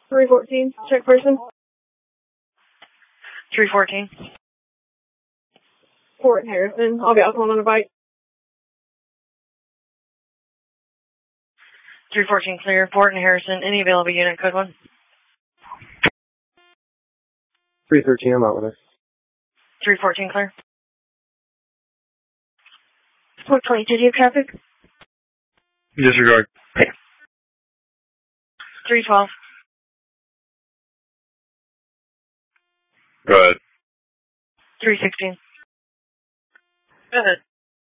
314, check person. 314. Fort Harrison, I'll be out on a bike. 314 clear. Fort and Harrison, any available unit, code 1? 313, I'm out with her. 314 clear. 422, do you have traffic? Disregard. 312. Go ahead. 316. Go ahead.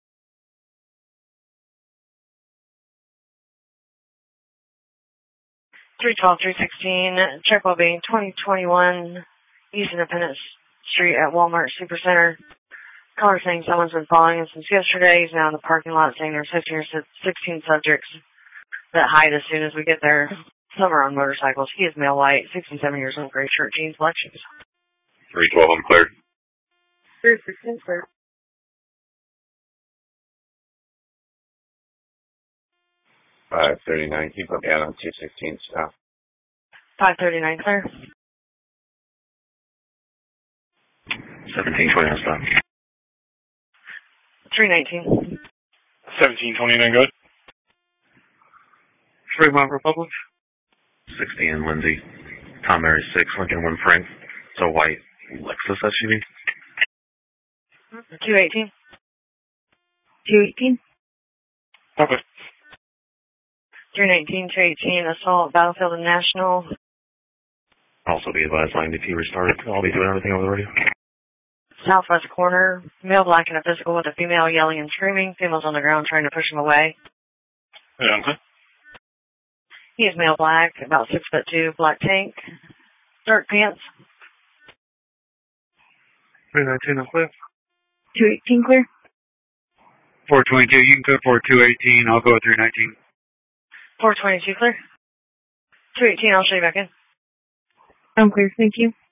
312, 316, check well being 2021 East Independence Street at Walmart Supercenter. Caller saying someone's been following him since yesterday. He's now in the parking lot saying there's 15 or 16 subjects that hide as soon as we get there. Some are on motorcycles. He is male white, 67 years old, gray shirt, jeans, black shoes. 312, I'm cleared. 316, clear. 539, keep up down on 216 stop. 539 clear. 1729 stop. 319. 1729, good. Fremont Republic. 60 in Lindsay. Tom Mary 6, Lincoln 1 Frank. It's a white Lexus SUV. 218. 218. Okay. 319, 218, assault, Battlefield and National. Also be advised, line DP restarted. I'll be doing everything over the radio. Southwest corner, male black in a physical with a female yelling and screaming. Female's on the ground trying to push him away. Yeah, okay. He is male black, about 6'2", black tank, dark pants. 319, I'm clear. 218, clear. 422, you can go for 218. I'll go with 319. 422 clear. 218, I'll show you back in. I'm clear, thank you.